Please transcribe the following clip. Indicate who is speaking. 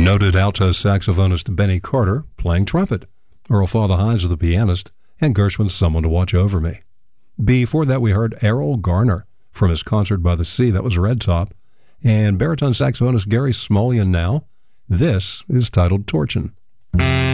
Speaker 1: Noted alto saxophonist Benny Carter playing trumpet, Earl Father Hines the pianist, and Gershwin's Someone to Watch Over Me. Before that, we heard Errol Garner from his Concert by the Sea, that was Red Top, and baritone saxophonist Gary Smalley, and now this is titled Torchin'.